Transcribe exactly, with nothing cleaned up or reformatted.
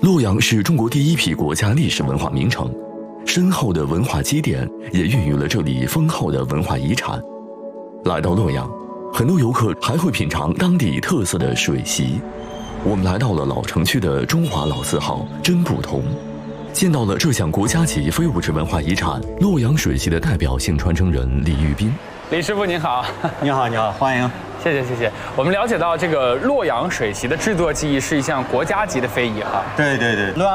洛阳是中国第一批国家历史文化名城，深厚的文化积淀也孕育了这里丰厚的文化遗产。来到洛阳，很多游客还会品尝当地特色的水席。我们来到了老城区的中华老字号真不同，见到了这项国家级非物质文化遗产洛阳水席的代表性传承人李玉斌。 李师傅您好。 你好，你好，欢迎。 谢谢谢谢。我们了解到这个洛阳水席的制作技艺是一项国家级的非遗哈。 对对对，洛阳